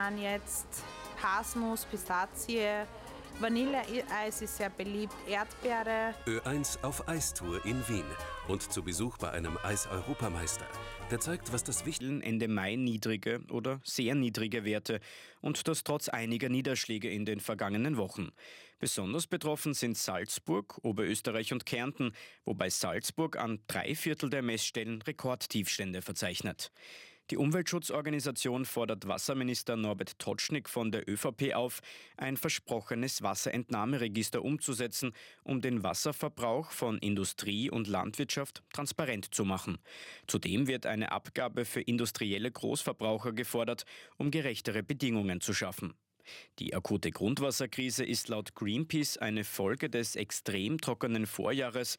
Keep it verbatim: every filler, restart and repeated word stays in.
Jetzt Haselnuss, Pistazie, Vanilleeis ist sehr beliebt, Erdbeere. Ö eins auf Eistour in Wien und zu Besuch bei einem Eis-Europameister. Der zeigt, was das Wichtige Ende Mai niedrige oder sehr niedrige Werte und das trotz einiger Niederschläge in den vergangenen Wochen. Besonders betroffen sind Salzburg, Oberösterreich und Kärnten, wobei Salzburg an drei Viertel der Messstellen Rekordtiefstände verzeichnet. Die Umweltschutzorganisation fordert Wasserminister Norbert Totschnig von der ÖVP auf, ein versprochenes Wasserentnahmeregister umzusetzen, um den Wasserverbrauch von Industrie und Landwirtschaft transparent zu machen. Zudem wird eine Abgabe für industrielle Großverbraucher gefordert, um gerechtere Bedingungen zu schaffen. Die akute Grundwasserkrise ist laut Greenpeace eine Folge des extrem trockenen Vorjahres